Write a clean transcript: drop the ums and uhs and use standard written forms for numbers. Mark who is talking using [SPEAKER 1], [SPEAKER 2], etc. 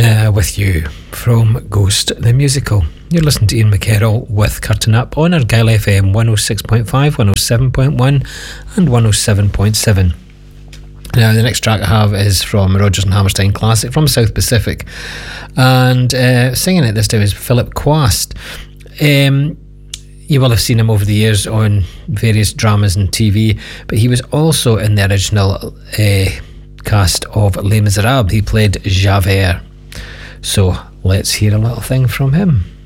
[SPEAKER 1] with you from Ghost the Musical. You're listening to Ian McKerrell with Curtain Up on Argyll FM 106.5, 107.1 and 107.7. Now the next track I have is from Rodgers and Hammerstein classic from South Pacific, and singing it this time is Philip Quast. You will have seen him over the years on various dramas and TV, but he was also in the original cast of Les Miserables. He played Javert. So let's hear a little thing from him.